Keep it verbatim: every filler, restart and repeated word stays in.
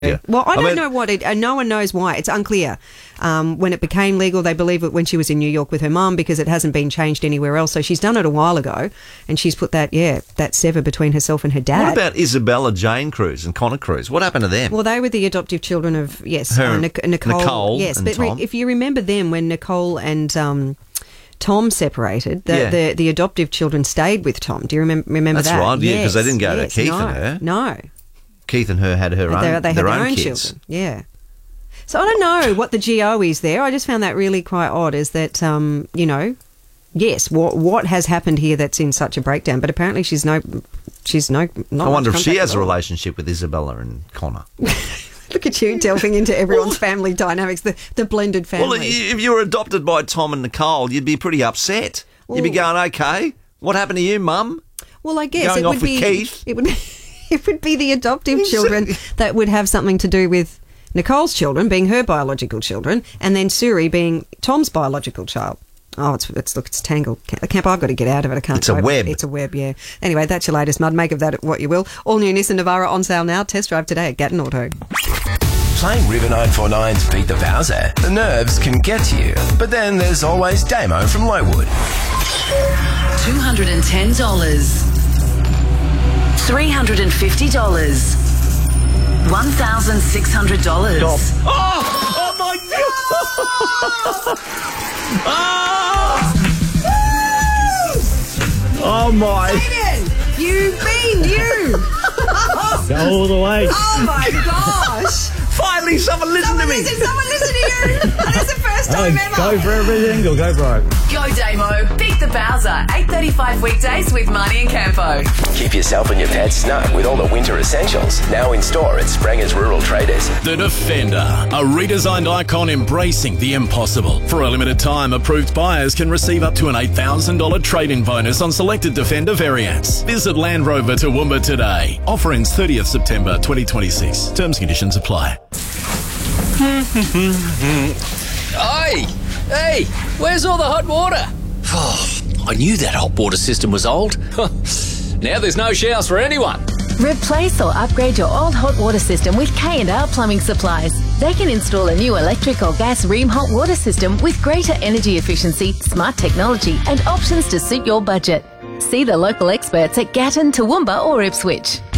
Yeah. Well, I don't I mean, know what it. Uh, no one knows why. It's unclear. Um, when it became legal, they believe it when she was in New York with her mum because it hasn't been changed anywhere else. So she's done it a while ago, and she's put that yeah that sever between herself and her dad. What about Isabella Jane Cruz and Connor Cruz? What happened to them? Well, they were the adoptive children of yes, Her, uh, Nic- Nicole. Nicole yes, and but re- Tom. if you remember them when Nicole and um, Tom separated, the, Yeah. the the adoptive children stayed with Tom. Do you remember remember That's that? right, yeah, 'cause they didn't go to yes, Keith no, and her. No. Keith and her had her But own, they, they had their, their own, own kids. children. Yeah. So I don't know what the G O is there. I just found that really quite odd. Is that um, you know, yes, what what has happened here that's in such a breakdown? But apparently she's no, she's no. Not I wonder much if she contact has at a all. relationship with Isabella and Connor. Look at you delving into everyone's family dynamics, the the blended family. Well, if you were adopted by Tom and Nicole, you'd be pretty upset. You'd be Well- going, okay, what happened to you, Mum? Well, I guess Going it off would with be Keith? it would it would be the adoptive children that would have something to do with Nicole's children being her biological children, and then Suri being Tom's biological child. Oh, it's it's look, it's tangled. Camp, I've got to get out of it. I can't. It's a cope. web. It's a web. Yeah. Anyway, that's your latest mud. Make of that what you will. All new Nissan Navara on sale now. Test drive today at Gatton Auto. Playing River nine four nine's Beat the Bowser. The nerves can get to you, but then there's always Damo from Lowood. two hundred ten dollars. three hundred fifty dollars. one thousand six hundred dollars. Oh, oh my God! oh! oh my! You mean you? All the way. Oh my gosh! Finally, someone listened to me. Listen, someone listen to you. That is the first time ever. Go for everything or go broke. Go Damo. Beat the Bowser. eight thirty-five weekdays with Marnie and Campo. Keep yourself and your pets snug with all the winter essentials. Now in store at Spranger's Rural Traders. The Defender, a redesigned icon embracing the impossible. For a limited time, approved buyers can receive up to an eight thousand dollars trade-in bonus on selected Defender variants. Visit Land Rover Toowoomba today. Offer ends thirtieth September twenty twenty-six. Terms and conditions apply. Hey! Hey! Where's all the hot water? Oh, I knew that hot water system was old. Now there's no showers for anyone. Replace or upgrade your old hot water system with K and R Plumbing Supplies. They can install a new electric or gas ream hot water system with greater energy efficiency, smart technology and options to suit your budget. See the local experts at Gatton, Toowoomba or Ipswich.